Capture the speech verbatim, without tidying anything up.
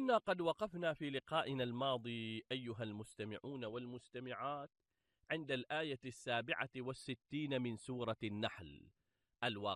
كنا قد وقفنا في لقائنا الماضي أيها المستمعون والمستمعات عند الآية السابعة والستين من سورة النحل، الواقعة